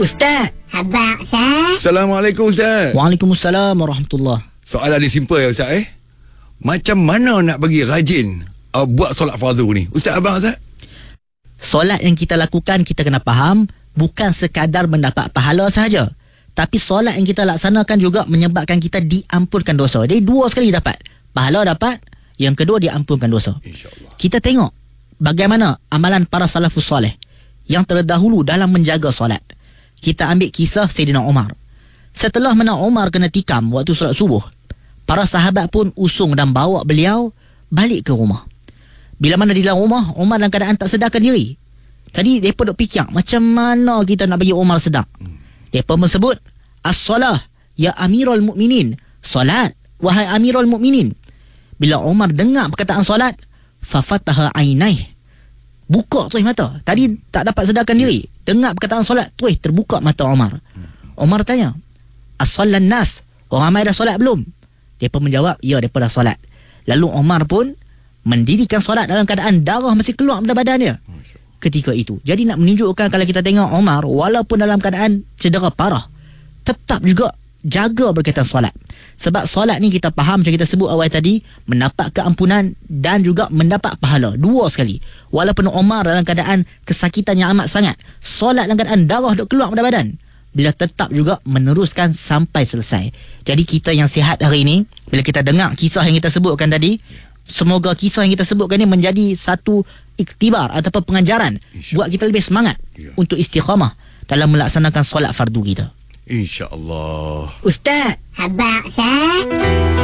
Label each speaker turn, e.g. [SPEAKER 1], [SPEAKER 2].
[SPEAKER 1] Ustaz.
[SPEAKER 2] Abang Sah.
[SPEAKER 3] Assalamualaikum Ustaz.
[SPEAKER 1] Waalaikumsalam warahmatullahi.
[SPEAKER 3] Soalan ni simple ya Ustaz Macam mana nak bagi rajin buat solat fardu ni? Ustaz abang Ustaz.
[SPEAKER 1] Solat yang kita lakukan, kita kena faham, bukan sekadar mendapat pahala sahaja, tapi solat yang kita laksanakan juga menyebabkan kita diampunkan dosa. Jadi dua sekali dapat. Pahala dapat, yang kedua diampunkan dosa.
[SPEAKER 3] InsyaAllah.
[SPEAKER 1] Kita tengok bagaimana amalan para salafus soleh yang terdahulu dalam menjaga solat. Kita ambil kisah Sayyidina Umar. Setelah mana Umar kena tikam waktu solat subuh, para sahabat pun usung dan bawa beliau balik ke rumah. Bila mana di dalam rumah, Umar dalam keadaan tak sedarkan diri. Tadi mereka duk fikir macam mana kita nak bagi Umar sedar. Mereka menyebut, As-salah ya Amirul Mukminin. Solat wahai Amirul Mukminin. Bila Umar dengar perkataan solat, fafataha ainaih, buka terus mata. Tadi tak dapat sedarkan diri, dengar perkataan solat, terus terbuka mata Umar. Umar tanya, As-sallan nas, orang ramai dah solat belum? Mereka menjawab, ya, mereka dah solat. Lalu Umar pun mendirikan solat dalam keadaan darah masih keluar pada badan dia ketika itu. Jadi nak menunjukkan, kalau kita tengok Umar, walaupun dalam keadaan cedera parah, tetap juga jaga berkaitan solat. Sebab solat ni kita faham, macam kita sebut awal tadi, mendapat keampunan dan juga mendapat pahala dua sekali. Walaupun Umar dalam keadaan kesakitan yang amat sangat, solat dalam keadaan darah duk keluar pada badan, bila tetap juga meneruskan sampai selesai. Jadi kita yang sihat hari ini, bila kita dengar kisah yang kita sebutkan tadi, semoga kisah yang kita sebutkan ini menjadi satu iktibar ataupun pengajaran buat kita lebih semangat untuk istiqamah dalam melaksanakan solat fardu kita.
[SPEAKER 3] InsyaAllah.
[SPEAKER 1] Ustaz.
[SPEAKER 2] Abang Sah.